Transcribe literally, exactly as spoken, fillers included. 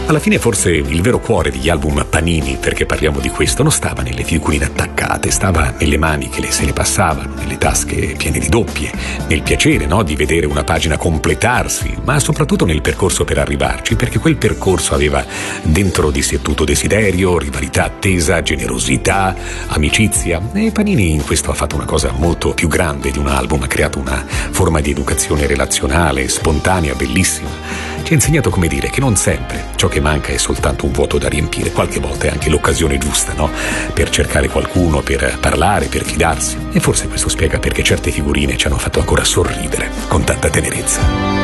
Alla fine forse il vero cuore degli album Panini, perché parliamo di questo, non stava nelle figurine attaccate, stava nelle mani che le se le passavano, nelle tasche piene di doppie, nel piacere, no, di vedere una pagina completarsi, ma soprattutto nel percorso per arrivarci, perché quel percorso aveva dentro di sé tutto desiderio, rivalità attesa, generosità, amicizia, e Panini in questo ha fatto una cosa molto più grande di un album, ha creato una forma di educazione relazionale, spontanea, bellissima. Ci ha insegnato, come dire, che non sempre ciò che manca è soltanto un vuoto da riempire, qualche volta è anche l'occasione giusta, no? Per cercare qualcuno, per parlare, per fidarsi. E forse questo spiega perché certe figurine ci hanno fatto ancora sorridere con tanta tenerezza.